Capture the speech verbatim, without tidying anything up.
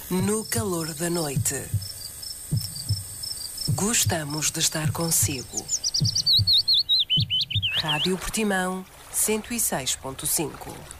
no calor da noite. Gostamos de estar consigo. Rádio Portimão cento e seis ponto cinco.